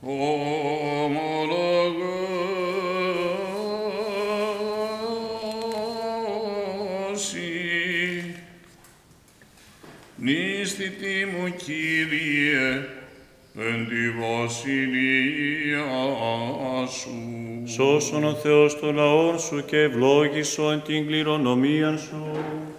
ομολογώσει. Νηστητή μου, Κύριε, εν τη βασιλεία σου. Σώσον ο Θεός το λαό σου και ευλόγησον την κληρονομία σου.